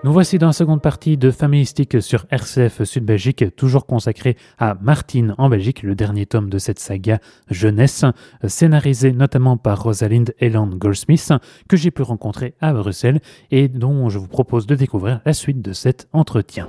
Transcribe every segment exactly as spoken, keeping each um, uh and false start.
Nous voici dans la seconde partie de Familistique sur R C F Sud Belgique, toujours consacrée à Martine en Belgique, le dernier tome de cette saga jeunesse, scénarisé notamment par Rosalind Elland Goldsmith, que j'ai pu rencontrer à Bruxelles et dont je vous propose de découvrir la suite de cet entretien.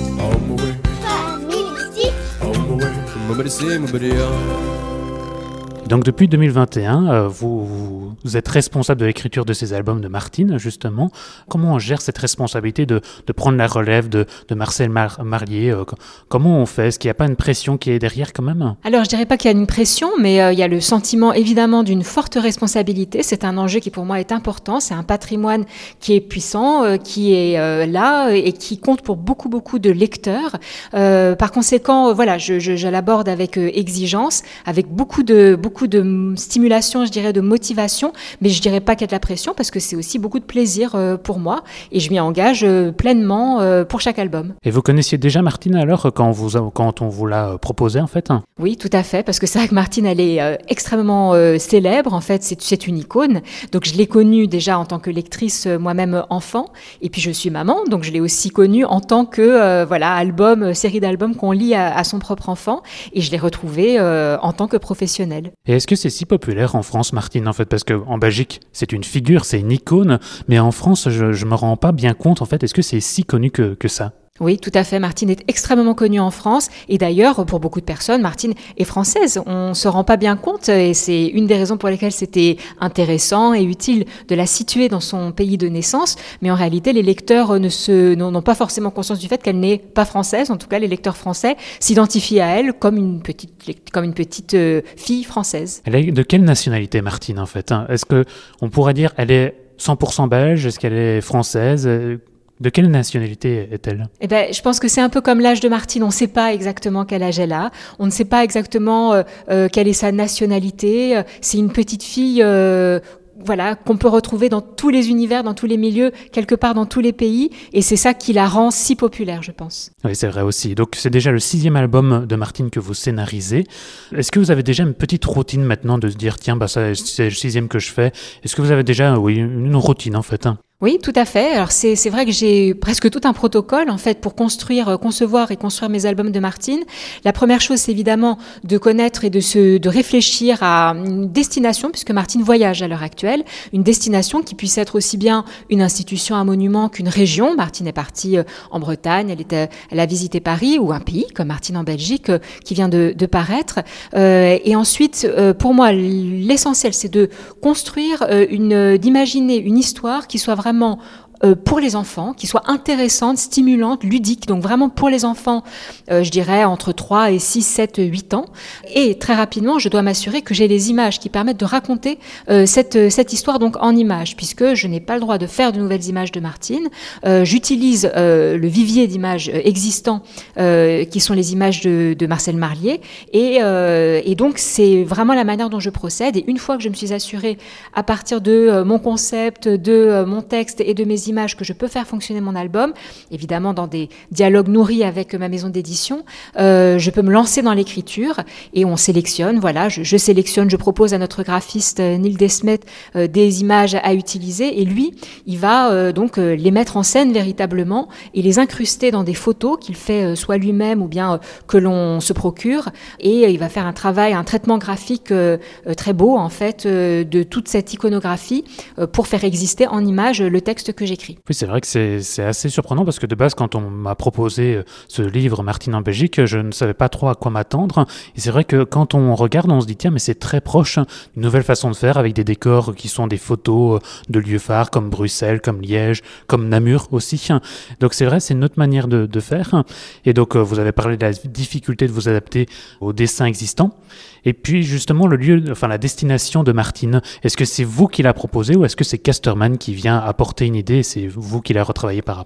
Donc depuis deux mille vingt et un, euh, vous, vous êtes responsable de l'écriture de ces albums de Martine, justement. Comment on gère cette responsabilité de, de prendre la relève de, de Marcel Mar- Marlier euh, Comment on fait? Est-ce qu'il n'y a pas une pression qui est derrière quand même? Alors je dirais pas qu'il y a une pression, mais euh, il y a le sentiment évidemment d'une forte responsabilité. C'est un enjeu qui pour moi est important. C'est un patrimoine qui est puissant, euh, qui est euh, là et qui compte pour beaucoup beaucoup de lecteurs. Euh, par conséquent, euh, voilà, je, je, je l'aborde avec euh, exigence, avec beaucoup de beaucoup de stimulation, je dirais, de motivation, mais je dirais pas qu'il y a de la pression parce que c'est aussi beaucoup de plaisir euh, pour moi et je m'y engage euh, pleinement euh, pour chaque album. Et vous connaissiez déjà Martine alors quand, vous a, quand on vous l'a proposé en fait? Oui, tout à fait, parce que c'est vrai que Martine, elle est euh, extrêmement euh, célèbre, en fait, c'est, c'est une icône. Donc je l'ai connue déjà en tant que lectrice euh, moi-même enfant, et puis je suis maman, donc je l'ai aussi connue en tant que euh, voilà album, euh, série d'albums qu'on lit à, à son propre enfant, et je l'ai retrouvée euh, en tant que professionnelle. Et est-ce que c'est si populaire en France, Martine, en fait? Parce qu'en Belgique, c'est une figure, c'est une icône, mais en France, je ne me rends pas bien compte, en fait. Est-ce que c'est si connu que, que ça? Oui, tout à fait. Martine est extrêmement connue en France. Et d'ailleurs, pour beaucoup de personnes, Martine est française. On ne se rend pas bien compte. Et c'est une des raisons pour lesquelles c'était intéressant et utile de la situer dans son pays de naissance. Mais en réalité, les lecteurs ne se, n'ont pas forcément conscience du fait qu'elle n'est pas française. En tout cas, les lecteurs français s'identifient à elle comme une petite, comme une petite euh, fille française. Elle est de quelle nationalité, Martine, en fait? Est-ce qu'on pourrait dire qu'elle est cent pour cent belge? Est-ce qu'elle est française? De quelle nationalité est-elle? Eh ben, je pense que c'est un peu comme l'âge de Martine. On ne sait pas exactement quel âge elle a. On ne sait pas exactement euh, euh, quelle est sa nationalité. C'est une petite fille... Euh, voilà, qu'on peut retrouver dans tous les univers, dans tous les milieux, quelque part dans tous les pays. Et c'est ça qui la rend si populaire, je pense. Oui, c'est vrai aussi. Donc, c'est déjà le sixième album de Martine que vous scénarisez. Est-ce que vous avez déjà une petite routine maintenant de se dire, tiens, bah, ça, c'est le sixième que je fais? Est-ce que vous avez déjà, oui, une routine en fait, hein? Oui, tout à fait. Alors c'est c'est vrai que j'ai presque tout un protocole en fait pour construire, concevoir et construire mes albums de Martine. La première chose, c'est évidemment de connaître et de se de réfléchir à une destination, puisque Martine voyage à l'heure actuelle, une destination qui puisse être aussi bien une institution, un monument qu'une région. Martine est partie en Bretagne, elle était, elle a visité Paris, ou un pays comme Martine en Belgique qui vient de, de paraître. Euh, et ensuite, euh, pour moi, l'essentiel, c'est de construire une, d'imaginer une histoire qui soit vraiment vraiment euh, pour les enfants, qui soit intéressante, stimulante, ludique, donc vraiment pour les enfants, euh, je dirais entre trois et six, sept, huit ans. Et très rapidement, je dois m'assurer que j'ai les images qui permettent de raconter euh, cette, cette histoire donc en images, puisque je n'ai pas le droit de faire de nouvelles images de Martine. Euh, j'utilise euh, le vivier d'images existants, euh, qui sont les images de, de Marcel Marlier, et, euh, et donc c'est vraiment la manière dont je procède. Et une fois que je me suis assurée, à partir de euh, mon concept, de euh, mon texte et de mes images, que je peux faire fonctionner mon album, évidemment dans des dialogues nourris avec ma maison d'édition, euh, je peux me lancer dans l'écriture et on sélectionne, voilà, je, je sélectionne, je propose à notre graphiste euh, Neil Desmet euh, des images à utiliser et lui, il va euh, donc euh, les mettre en scène véritablement et les incruster dans des photos qu'il fait euh, soit lui-même ou bien euh, que l'on se procure et euh, il va faire un travail, un traitement graphique euh, euh, très beau en fait euh, de toute cette iconographie euh, pour faire exister en images le texte que j'écris. Oui, c'est vrai que c'est, c'est assez surprenant parce que de base, quand on m'a proposé ce livre Martine en Belgique, je ne savais pas trop à quoi m'attendre. Et c'est vrai que quand on regarde, on se dit tiens, mais c'est très proche d'une nouvelle façon de faire avec des décors qui sont des photos de lieux phares comme Bruxelles, comme Liège, comme Namur aussi. Donc c'est vrai, c'est une autre manière de, de faire. Et donc vous avez parlé de la difficulté de vous adapter aux dessins existants. Et puis justement le lieu, enfin la destination de Martine, est-ce que c'est vous qui l'a proposé ou est-ce que c'est Casterman qui vient apporter une idée et c'est vous qui la retravaillez par après?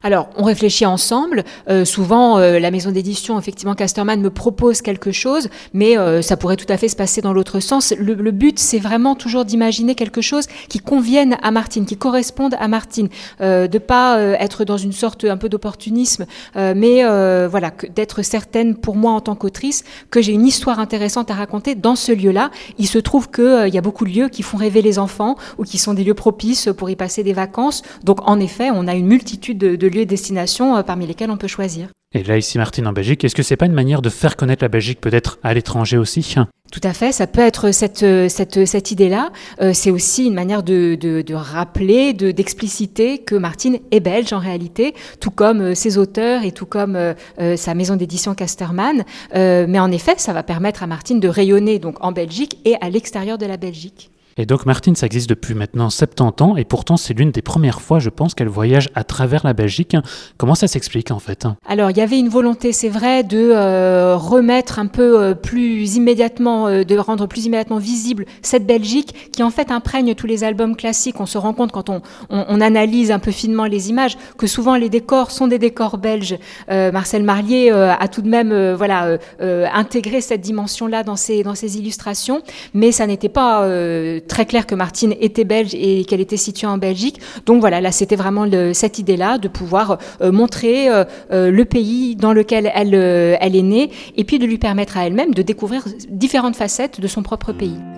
Alors, on réfléchit ensemble. Euh, souvent, euh, la maison d'édition, effectivement, Casterman me propose quelque chose, mais euh, ça pourrait tout à fait se passer dans l'autre sens. Le, le but, c'est vraiment toujours d'imaginer quelque chose qui convienne à Martine, qui corresponde à Martine, euh, de pas euh, être dans une sorte un peu d'opportunisme, euh, mais euh, voilà, que, d'être certaine pour moi en tant qu'autrice que j'ai une histoire intéressante à raconter dans ce lieu-là. Il se trouve qu'il euh, y a beaucoup de lieux qui font rêver les enfants ou qui sont des lieux propices pour y passer des vacances. Donc, en effet, on a une multitude de, de lieux de destination euh, parmi lesquels on peut choisir. Et là, ici, Martine, en Belgique, est-ce que c'est pas une manière de faire connaître la Belgique peut-être à l'étranger aussi ? Tout à fait, ça peut être cette, cette, cette idée-là. Euh, c'est aussi une manière de, de, de rappeler, de, d'expliciter que Martine est belge en réalité, tout comme euh, ses auteurs et tout comme euh, euh, sa maison d'édition Casterman. Euh, mais en effet, ça va permettre à Martine de rayonner donc en Belgique et à l'extérieur de la Belgique. Et donc Martine, ça existe depuis maintenant soixante-dix ans, et pourtant c'est l'une des premières fois, je pense, qu'elle voyage à travers la Belgique. Comment ça s'explique en fait ? Alors il y avait une volonté, c'est vrai, de euh, remettre un peu euh, plus immédiatement, euh, de rendre plus immédiatement visible cette Belgique qui en fait imprègne tous les albums classiques. On se rend compte quand on, on, on analyse un peu finement les images que souvent les décors sont des décors belges. Euh, Marcel Marlier euh, a tout de même euh, voilà, euh, euh, intégré cette dimension-là dans ses, dans ses illustrations, mais ça n'était pas... Euh, très clair que Martine était belge et qu'elle était située en Belgique. Donc voilà, là c'était vraiment le, cette idée-là de pouvoir euh, montrer euh, le pays dans lequel elle, euh, elle est née et puis de lui permettre à elle-même de découvrir différentes facettes de son propre pays.